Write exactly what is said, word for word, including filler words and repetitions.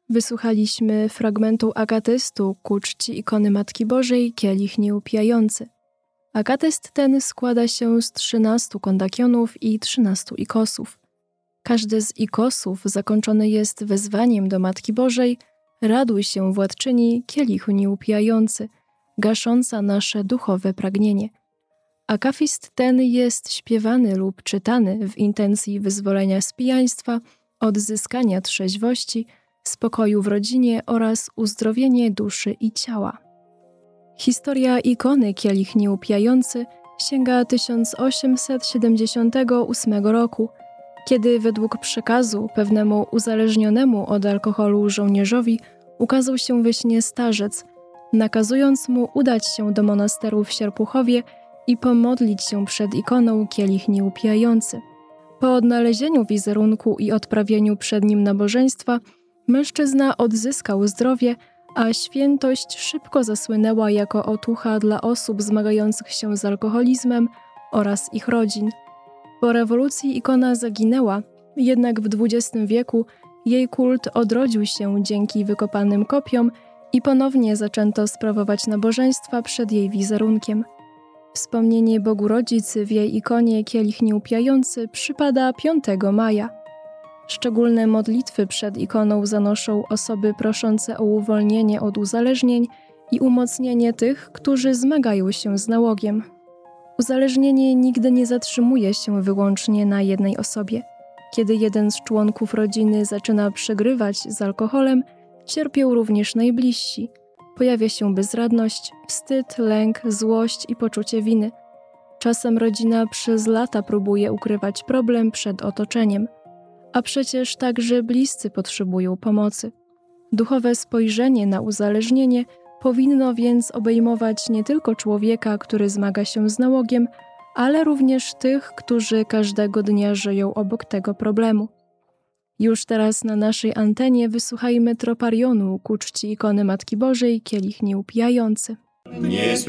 Wysłuchaliśmy fragmentu akatystu ku czci ikony Matki Bożej Kielich Nieupijający. Akatyst ten składa się z trzynastu kondakionów i trzynastu ikosów. Każdy z ikosów zakończony jest wezwaniem do Matki Bożej: raduj się, władczyni, kielichu nieupijający, gasząca nasze duchowe pragnienie. Akafist ten jest śpiewany lub czytany w intencji wyzwolenia z pijaństwa, odzyskania trzeźwości, spokoju w rodzinie oraz uzdrowienie duszy i ciała. Historia ikony Kielich Nieupijający sięga tysiąc osiemset siedemdziesiątego ósmego roku, kiedy według przekazu pewnemu uzależnionemu od alkoholu żołnierzowi ukazał się we śnie starzec, nakazując mu udać się do monasteru w Sierpuchowie i pomodlić się przed ikoną Kielich Nieupijający. Po odnalezieniu wizerunku i odprawieniu przed nim nabożeństwa, mężczyzna odzyskał zdrowie, a świętość szybko zasłynęła jako otucha dla osób zmagających się z alkoholizmem oraz ich rodzin. Po rewolucji ikona zaginęła, jednak w dwudziestym wieku jej kult odrodził się dzięki wykopanym kopiom i ponownie zaczęto sprawować nabożeństwa przed jej wizerunkiem. Wspomnienie Bogu Rodzicy w jej ikonie Kielich Nieupijający przypada piątego maja. Szczególne modlitwy przed ikoną zanoszą osoby proszące o uwolnienie od uzależnień i umocnienie tych, którzy zmagają się z nałogiem. Uzależnienie nigdy nie zatrzymuje się wyłącznie na jednej osobie. Kiedy jeden z członków rodziny zaczyna przegrywać z alkoholem, cierpią również najbliżsi. Pojawia się bezradność, wstyd, lęk, złość i poczucie winy. Czasem rodzina przez lata próbuje ukrywać problem przed otoczeniem. A przecież także bliscy potrzebują pomocy. Duchowe spojrzenie na uzależnienie powinno więc obejmować nie tylko człowieka, który zmaga się z nałogiem, ale również tych, którzy każdego dnia żyją obok tego problemu. Już teraz na naszej antenie wysłuchajmy troparionu ku czci ikony Matki Bożej Kielich Nieupijający. Nie